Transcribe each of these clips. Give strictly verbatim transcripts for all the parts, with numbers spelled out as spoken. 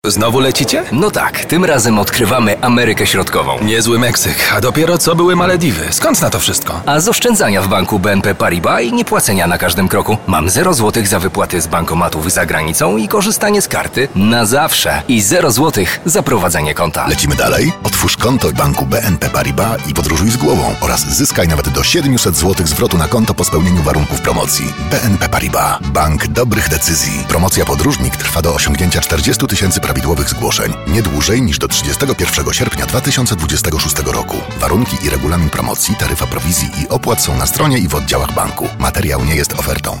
Znowu lecicie? No tak, tym razem odkrywamy Amerykę Środkową. Niezły Meksyk, a dopiero co były Malediwy. Skąd na to wszystko? A z oszczędzania w banku B N P Paribas i niepłacenia na każdym kroku mam zero złotych za wypłaty z bankomatów za granicą i korzystanie z karty na zawsze. I zero złotych za prowadzenie konta. Lecimy dalej? Otwórz konto w banku B N P Paribas i podróżuj z głową oraz zyskaj nawet do siedemset złotych zwrotu na konto po spełnieniu warunków promocji. B N P Paribas. Bank dobrych decyzji. Promocja Podróżnik trwa do osiągnięcia czterdziestu tysięcy prawidłowych zgłoszeń. Nie dłużej niż do trzydziestego pierwszego sierpnia dwa tysiące dwudziestego szóstego roku. Warunki i regulamin promocji, taryfa prowizji i opłat są na stronie i w oddziałach banku. Materiał nie jest ofertą.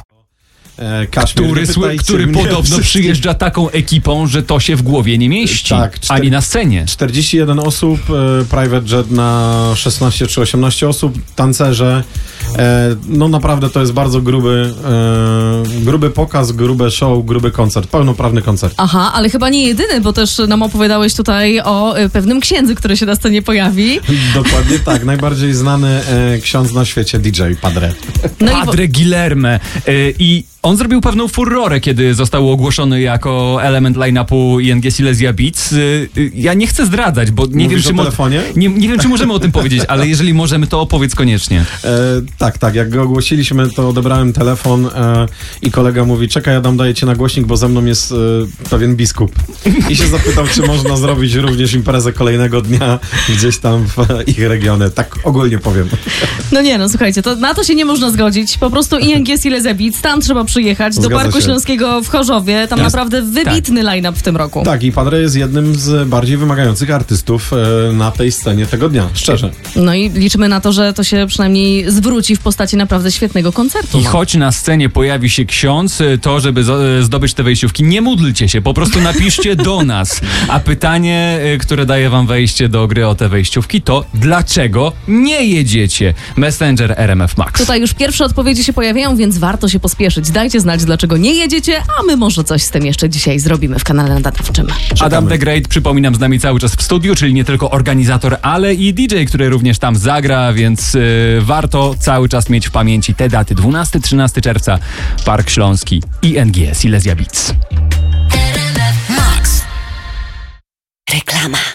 E, Kaszmir, który sły, który podobno wszystkim. przyjeżdża taką ekipą, że to się w głowie nie mieści, tak, czter- ani na scenie. czterdzieści jeden osób, e, private jet na szesnaście czy osiemnaście osób, tancerze. E, no naprawdę to jest bardzo gruby, e, gruby pokaz, grube show, gruby koncert, pełnoprawny koncert. Aha, ale chyba nie jedyny, bo też nam opowiadałeś tutaj o e, pewnym księdzu, który się na scenie pojawi. Dokładnie tak, najbardziej znany e, ksiądz na świecie, D J Padre. No Padre i bo... Guilherme. Y, I on zrobił pewną furorę, kiedy został ogłoszony jako element line-upu I N G Silesia Beats. Y, y, ja nie chcę zdradzać, bo nie Mówisz wiem, czy o telefonie? nie, nie wiem, czy możemy o tym powiedzieć, ale jeżeli możemy, to opowiedz koniecznie. E, tak, tak, jak go ogłosiliśmy, to odebrałem telefon e, i kolega mówi, czekaj, Adam, daję cię na głośnik, bo ze mną jest e, pewien biskup. I się zapytał, czy można zrobić również imprezę kolejnego dnia gdzieś tam w e, ich regionie. Tak ogólnie powiem. No nie, no słuchajcie, to na to się nie można zgodzić. Po prostu I N G Silesia Beats, tam trzeba przyjechać, do Zgadza Parku się. Śląskiego w Chorzowie. Tam Jest, naprawdę wybitny line-up w tym roku. Tak, i Padre jest jednym z bardziej wymagających artystów e, na tej scenie tego dnia, szczerze. No i liczymy na to, że to się przynajmniej zwróci w postaci naprawdę świetnego koncertu. I No. choć na scenie pojawi się ksiądz, to żeby z- zdobyć te wejściówki, nie módlcie się, po prostu napiszcie do nas. A pytanie, y, które daje wam wejście do gry o te wejściówki, to dlaczego nie jedziecie? Messenger R M F Max. Tutaj już pierwsze odpowiedzi się pojawiają, więc warto się pospieszyć. Dajcie znać, dlaczego nie jedziecie, a my może coś z tym jeszcze dzisiaj zrobimy w kanale nadawczym. Adam The Great, przypominam, z nami cały czas w studiu, czyli nie tylko organizator, ale i D J, który również tam zagra, więc y, warto cały czas mieć w pamięci te daty. dwunastego trzynastego czerwca, Park Śląski, I N G Silesia Beats. Max. Reklama.